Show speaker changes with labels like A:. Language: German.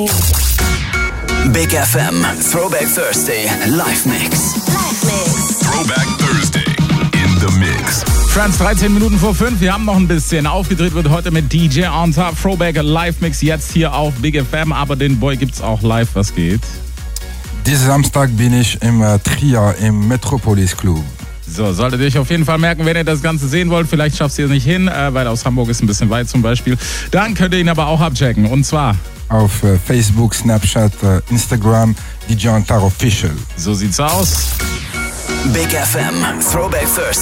A: Big FM Throwback Thursday Live Mix.
B: Throwback Thursday in the Mix.
C: Friends, 13 Minuten vor 5. Wir haben noch ein bisschen. Aufgedreht wird heute mit DJ on Top. Throwback Live Mix jetzt hier auf Big FM. Aber den Boy gibt's auch live. Was geht?
D: Diesen Samstag bin ich im Trier im Metropolis Club.
C: So, solltet ihr euch auf jeden Fall merken, wenn ihr das Ganze sehen wollt. Vielleicht schafft ihr es nicht hin, weil aus Hamburg ist ein bisschen weit zum Beispiel. Dann könnt ihr ihn aber auch abchecken. Und zwar
D: auf Facebook, Snapchat, Instagram, DJ on Top Official.
C: So sieht's aus.
A: Big FM Throwback Thursday.